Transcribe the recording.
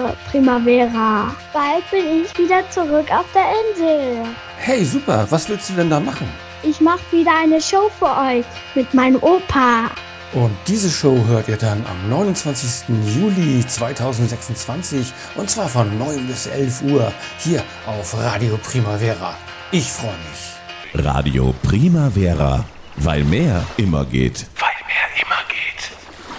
Primavera. Bald bin ich wieder zurück auf der Insel. Hey, super, was willst du denn da machen? Ich mache wieder eine Show für euch mit meinem Opa. Und diese Show hört ihr dann am 29. Juli 2026 und zwar von 9 bis 11 Uhr hier auf Radio Primavera. Ich freue mich. Radio Primavera, weil mehr immer geht. Weil mehr immer